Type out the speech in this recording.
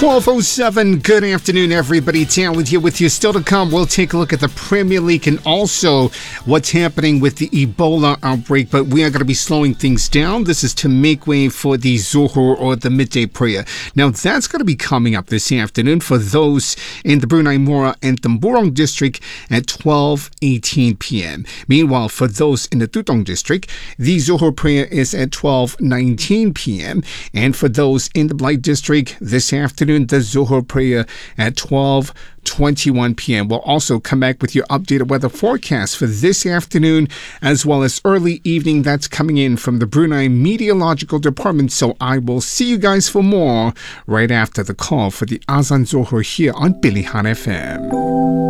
12:07. Good afternoon, everybody. Tan with you. Still to come, we'll take a look at the Premier League and also what's happening with the Ebola outbreak. But we are going to be slowing things down. This is to make way for the Zuhur or the midday prayer. Now, that's going to be coming up this afternoon for those in the Brunei Mora and Temburong district at 12:18 p.m. Meanwhile, for those in the Tutong district, the Zuhur prayer is at 12:19 p.m. And for those in the Blight district, this afternoon, the Zuhur prayer at 12:21 p.m. We'll also come back with your updated weather forecast for this afternoon as well as early evening. That's coming in from the Brunei Meteorological Department. So I will see you guys for more right after the call for the Azan Zuhur here on Pilihan FM.